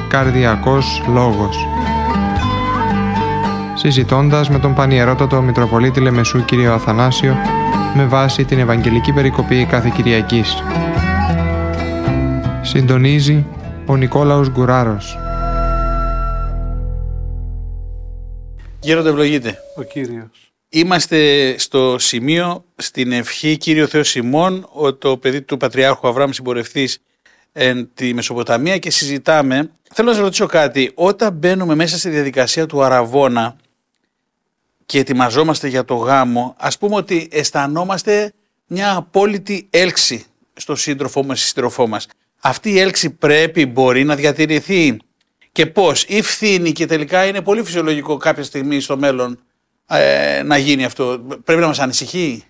Καρδιακός λόγος. Συζητώντας με τον Πανιερότατο Μητροπολίτη Λεμεσού κύριο Αθανάσιο με βάση την Ευαγγελική Περικοπή κάθε Κυριακής. Συντονίζει ο Νικόλαος Γκουράρος. Γέροντα, ευλογείτε. Ο Κύριος. Είμαστε στο σημείο, στην ευχή Κύριο Θεός ημών, το παιδί του Πατριάρχου Αβραάμ συμπορευτής εν τη Μεσοποταμία, και συζητάμε. Θέλω να σας ρωτήσω κάτι. Όταν μπαίνουμε μέσα στη διαδικασία του αραβώνα και ετοιμαζόμαστε για το γάμο, ας πούμε ότι αισθανόμαστε μια απόλυτη έλξη στο σύντροφό μας ή σύντροφό μας. Αυτή η έλξη μπορεί να διατηρηθεί και πώς, ή φθήνει και τελικά είναι πολύ φυσιολογικό κάποια στιγμή στο μέλλον να γίνει αυτό? Πρέπει να μας ανησυχεί?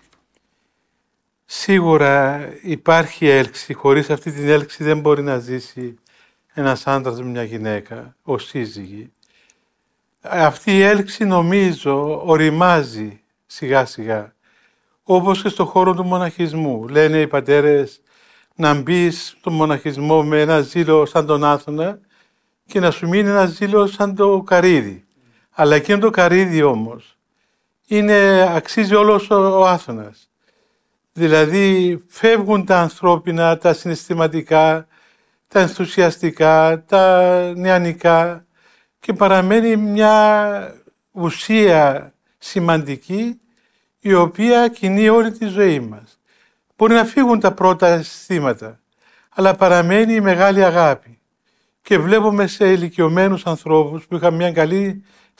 Σίγουρα υπάρχει έλξη. Χωρίς αυτή την έλξη δεν μπορεί να ζήσει ένας άντρας με μια γυναίκα ως σύζυγη. Αυτή η έλξη νομίζω οριμάζει σιγά σιγά. Όπως και στον χώρο του μοναχισμού. Λένε οι πατέρες να μπεις στον μοναχισμό με ένα ζήλο σαν τον Άθωνα και να σου μείνει ένα ζήλο σαν το καρύδι. Αλλά εκείνο το καρύδι όμως αξίζει όλος ο Άθωνας. Δηλαδή φεύγουν τα ανθρώπινα, τα συναισθηματικά, τα ενθουσιαστικά, τα νεανικά και παραμένει μια ουσία σημαντική η οποία κινεί όλη τη ζωή μας. Μπορεί να φύγουν τα πρώτα αισθήματα, αλλά παραμένει η μεγάλη αγάπη. Και βλέπουμε σε ηλικιωμένους ανθρώπους που είχαν μια καλή